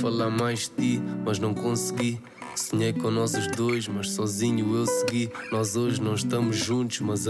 falar mais de ti, mas não consegui. Sonhei com nós os dois, mas sozinho eu segui. Nós hoje não estamos juntos, mas